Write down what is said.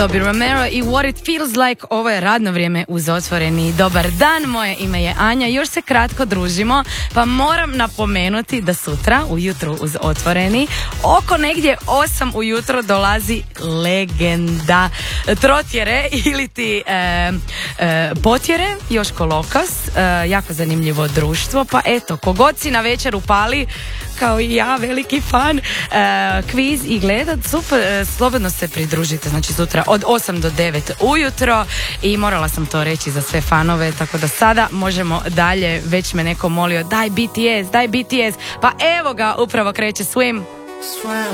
Toby Romero i What It Feels Like. Ovo je radno vrijeme uz Otvoreni. Dobar dan, moje ime je Anja. Još se kratko družimo, pa moram napomenuti da sutra ujutro uz Otvoreni oko negdje 8 ujutro dolazi legenda Trotjere ili ti Potjere, Joško Lokas, jako zanimljivo društvo, pa eto, kogod si na večer upali, kao i ja, veliki fan, kviz i gledat, super, slobodno se pridružite, znači sutra od 8 do 9 ujutro i morala sam to reći za sve fanove, tako da sada možemo dalje, već me neko molio daj BTS, pa evo ga, upravo kreće Swim.